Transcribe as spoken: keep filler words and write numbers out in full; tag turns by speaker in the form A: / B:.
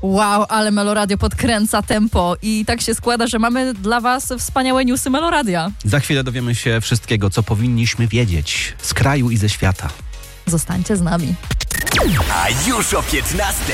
A: Wow, ale Meloradio podkręca tempo i tak się składa, że mamy dla was wspaniałe newsy Meloradia.
B: Za chwilę dowiemy się wszystkiego, co powinniśmy wiedzieć z kraju i ze świata.
A: Zostańcie z nami.
C: A już o piętnastej